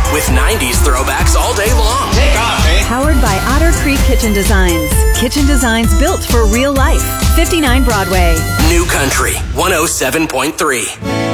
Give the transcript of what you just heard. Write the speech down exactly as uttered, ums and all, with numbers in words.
with nineties throwbacks all day long. Take off, eh? Powered by Otter Creek Kitchen Designs. Kitchen designs built for real life. fifty-nine Broadway. New Country one oh seven point three.